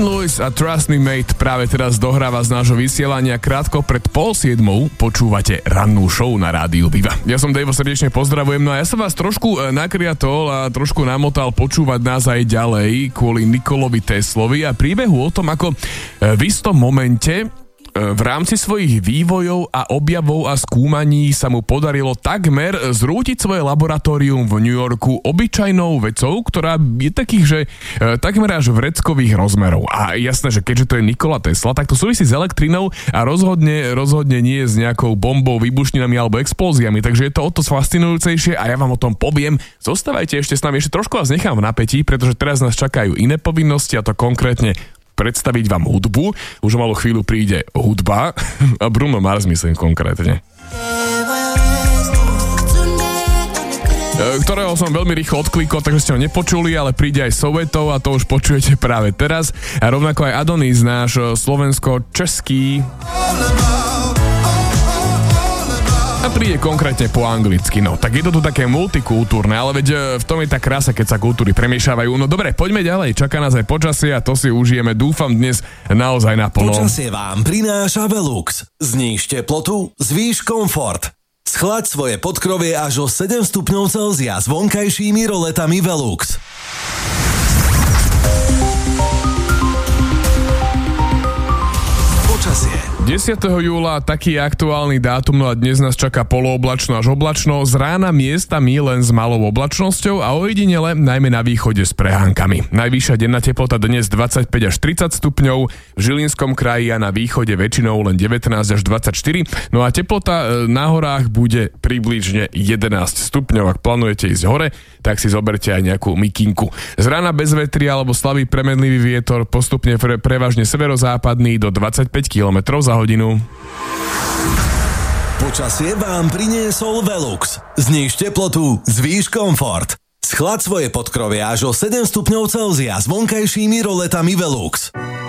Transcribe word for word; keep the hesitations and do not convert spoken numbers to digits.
Dean Lewis a Trust Me Mate práve teraz dohráva z nášho vysielania. Krátko pred pol siedmou počúvate rannú show na rádiu Viva. Ja som Dave, srdečne pozdravujem, no a ja som vás trošku nakriatol a trošku namotal počúvať nás aj ďalej kvôli Nikolovi Teslovi a príbehu o tom, ako v istom momente v rámci svojich vývojov a objavov a skúmaní sa mu podarilo takmer zrútiť svoje laboratórium v New Yorku obyčajnou vecou, ktorá je takých, že e, takmer až vreckových rozmerov. A jasné, že keďže to je Nikola Tesla, tak to súvisí s elektrinou a rozhodne, rozhodne nie s nejakou bombou, výbušninami alebo explóziami, takže je to o to fascinujúcejšie a ja vám o tom poviem. Zostávajte ešte s nami, ešte trošku vás nechám v napätí, pretože teraz nás čakajú iné povinnosti a to konkrétne predstaviť vám hudbu. Už o malú chvíľu príde hudba a Bruno Mars myslím konkrétne, ktorého som veľmi rýchlo odklikol, takže ste ho nepočuli, ale príde aj Soweto a to už počujete práve teraz. A rovnako aj Adonis, náš slovensko-český, a príde konkrétne po anglicky. No, tak je to tu také multikultúrne, ale veď v tom je tá krása, keď sa kultúry premiešavajú. No dobre, poďme ďalej, čaká nás aj počasie a to si užijeme, dúfam, dnes naozaj naplno. Počasie vám prináša Velux. Zníž teplotu, zvýš komfort. Schlaď svoje podkrovie až o sedem stupňov Celzia s vonkajšími roletami Velux. Počasie. desiateho júla taký je aktuálny dátum, no a dnes nás čaká polooblačno až oblačno, z rána miestami len s malou oblačnosťou a ojedinele najmä na východe s prehánkami. Najvyššia denná teplota dnes dvadsaťpäť až tridsať stupňov, v Žilinskom kraji a na východe väčšinou len devätnásť až dvadsaťštyri, no a teplota na horách bude približne jedenásť stupňov. Ak plánujete ísť hore, tak si zoberte aj nejakú mikinku. Z rána bez vetria alebo slabý premenlivý vietor, postupne pre, prevažne severozápadný do dvadsaťpäť kilometrov za hodinu. Počasie vám priniesol Velux. Zníž teplotu, zvýš komfort. Schlaď svoje podkrovie až o sedem stupňov Celzia s vonkajšími roletami Velux.